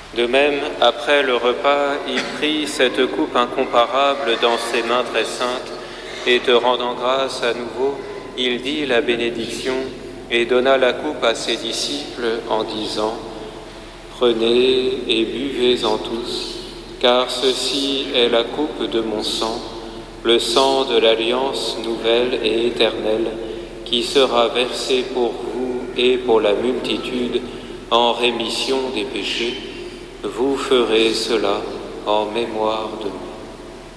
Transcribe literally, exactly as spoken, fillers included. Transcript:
De même, après le repas, il prit cette coupe incomparable dans ses mains très saintes, et te rendant grâce à nouveau, il dit la bénédiction et donna la coupe à ses disciples en disant : « Prenez et buvez-en tous, car ceci est la coupe de mon sang, le sang de l'alliance nouvelle et éternelle, qui sera versé pour vous et pour la multitude en rémission des péchés. Vous ferez cela en mémoire de moi. »